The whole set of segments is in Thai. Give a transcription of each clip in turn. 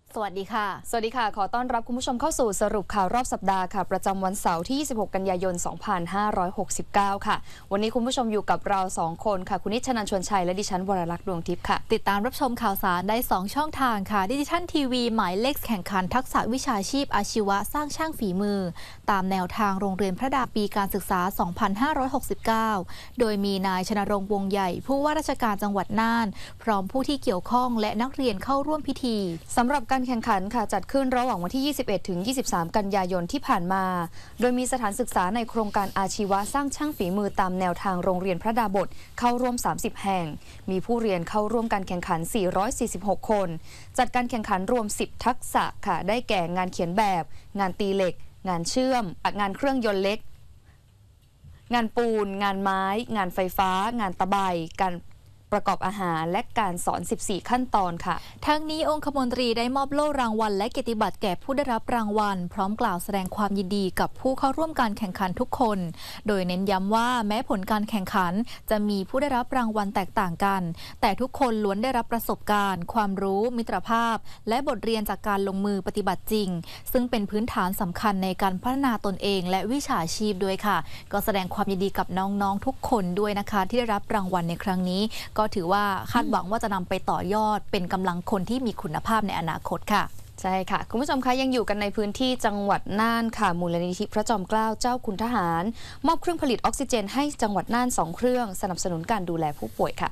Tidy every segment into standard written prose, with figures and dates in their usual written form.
สวัสดีค่ะสวัสดีค่ะขอต้อนรับคุณผู้ชมเข้าสู่สรุปข่าวรอบสัปดาห์ค่ะประจำวันเสาร์ที่ 26 กันยายน 2569 ค่ะวันนี้คุณผู้ชมอยู่กับเรา2คนค่ะคุณนิชชนันท์ชวนชัยและดิฉันวรลักษณ์ดวงทิพย์ค่ะติดตามรับชมข่าวสารได้2ช่องทางค่ะดิจิทัลทีวีหมายเลขแข่งขันทักษะวิชาชีพอาชีวะสร้างช่างฝีมือตามแนวทางโรงเรียนพระดาปีการศึกษา 2569 โดยมีนายชนรงค์วงใหญ่ผู้ว่าราชการจังหวัดน่านพร้อมผู้ที่เกี่ยวข้องและนักเรียนเข้าร่วมพิธีสำหรับการแข่งขันค่ะจัดขึ้นระหว่างวันที่ 21 ถึง 23 กันยายนที่ผ่านมาโดยมีสถานศึกษาในโครงการอาชีวะสร้างช่างฝีมือตามแนวทางโรงเรียนพระดาบทเข้าร่วม 30 แห่งมีผู้เรียนเข้าร่วมการแข่งขัน 446 คนจัดการแข่งขันรวม 10 ทักษะค่ะได้แก่งานเขียนแบบงานตีเหล็กงานเชื่อมงานเครื่องยนต์เล็กงานปูนงานไม้งานไฟฟ้างานตะไบการประกอบอาหารและการสอน 14 ขั้นตอนค่ะทั้งนี้องคมนตรีได้มอบโล่รางวัลและเกียรติบัตรแก่ผู้ได้รับรางวัลพร้อมกล่าวแสดงความยินดีกับผู้เข้าร่วมการแข่งขันทุกคนโดยเน้นย้ำว่าแม้ผลการแข่งขันจะมีผู้ได้รับรางวัลแตกต่างกันแต่ทุกคนล้วนได้รับประสบการณ์ความรู้มิตรภาพและบทเรียนจากการลงมือปฏิบัติจริงซึ่งเป็นพื้นฐานสำคัญในการพัฒนาตนเองและวิชาชีพด้วยค่ะก็แสดงความยินดีกับน้องๆทุกคนด้วยนะคะที่ได้รับรางวัลในครั้งนี้ก็ถือว่าคาดหวังว่าจะนำไปต่อยอดเป็นกำลังคนที่มีคุณภาพในอนาคตค่ะใช่ค่ะคุณผู้ชมคะยังอยู่กันในพื้นที่จังหวัดน่านค่ะมูลนิธิพระจอมเกล้าเจ้าคุณทหารมอบเครื่องผลิตออกซิเจนให้จังหวัดน่าน2เครื่องสนับสนุนการดูแลผู้ป่วยค่ะ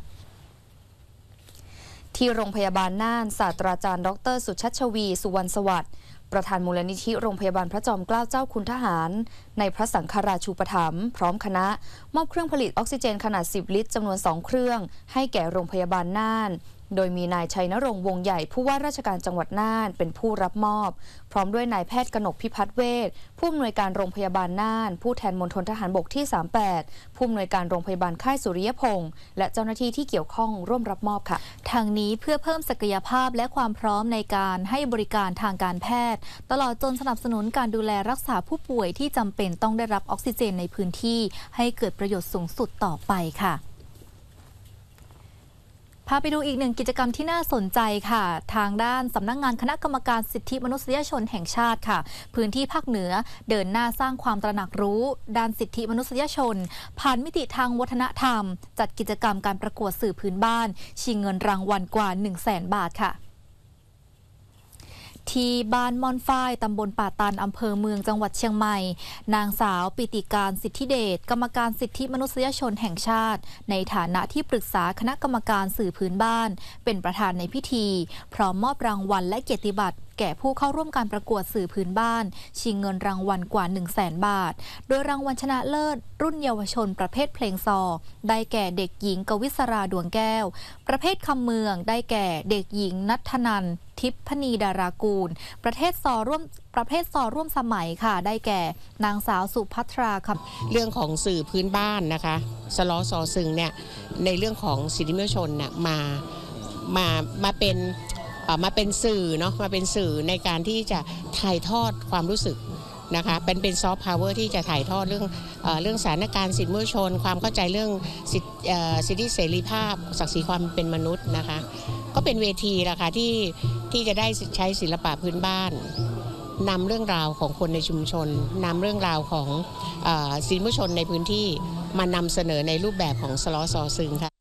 ที่โรงพยาบาลน่านศาสตราจารย์ดร.สุชัชวีสุวรรณสวัสดิ์ประธานมูลนิธิโรงพยาบาลพระจอมเกล้าเจ้าคุณทหารในพระสังฆราชูปถัมภ์พร้อมคณะมอบเครื่องผลิตออกซิเจนขนาด10 ลิตรจำนวน2เครื่องให้แก่โรงพยาบาลน่านโดยมีนายชัยนรงค์วงใหญ่ผู้ว่าราชการจังหวัดน่านเป็นผู้รับมอบพร้อมด้วยนายแพทย์กนกพิพัฒน์เวชผู้อำนวยการโรงพยาบาลน่านผู้แทนมณฑลทหารบกที่ 38ผู้อำนวยการโรงพยาบาลค่ายสุริยพงษ์และเจ้าหน้าที่ที่เกี่ยวข้องร่วมรับมอบค่ะทางนี้เพื่อเพิ่มศักยภาพและความพร้อมในการให้บริการทางการแพทย์ตลอดจนสนับสนุนการดูแลรักษาผู้ป่วยที่จำเป็นต้องได้รับออกซิเจนในพื้นที่ให้เกิดประโยชน์สูงสุดต่อไปค่ะพาไปดูอีกหนึ่งกิจกรรมที่น่าสนใจค่ะทางด้านสำนักงานคณะกรรมการสิทธิมนุษยชนแห่งชาติค่ะพื้นที่ภาคเหนือเดินหน้าสร้างความตระหนักรู้ด้านสิทธิมนุษยชนผ่านมิติทางวัฒนธรรมจัดกิจกรรมการประกวดสื่อพื้นบ้านชิงเงินรางวัลกว่า 100,000 บาทค่ะที่บ้านม่อนฝ้ายตำบลป่าตันอำเภอเมืองจังหวัดเชียงใหม่นางสาวปิติการสิทธิเดชกรรมการสิทธิมนุษยชนแห่งชาติในฐานะที่ปรึกษาคณะกรรมการสื่อพื้นบ้านเป็นประธานในพิธีพร้อมมอบรางวัลและเกียรติบัตรแก่ผู้เข้าร่วมการประกวดสื่อพื้นบ้านชิงเงินรางวัลกว่า 100,000 บาทโดยรางวัลชนะเลิศรุ่นเยาวชนประเภทเพลงซอได้แก่เด็กหญิงกวิศราดวงแก้วประเภทคำเมืองได้แก่เด็กหญิงณัฐนันท์ทิพณีดารากูลประเภทซอร่วมสมัยค่ะได้แก่นางสาวสุภัทราคำเรื่องของสื่อพื้นบ้านนะคะสลซอซึงเนี่ยในเรื่องของสิทธิมนุษยชนเนี่ยมาเป็นสื่อเนาะมาเป็นสื่อในการที่จะถ่ายทอดความรู้สึกนะคะเป็นซอฟต์พาวเวอร์ที่จะถ่ายทอดเรื่องสถานการณ์สิทธิมนุษยชนความเข้าใจเรื่องสิทธิเสรีภาพศักดิ์ศรีความเป็นมนุษย์นะคะก็เป็นเวทีละค่ะที่จะได้ใช้ศิลปะพื้นบ้านนำเรื่องราวของคนในชุมชนนำเรื่องราวของสิทธิมนุษยชนในพื้นที่มานำเสนอในรูปแบบของสลซอซึงค่ะ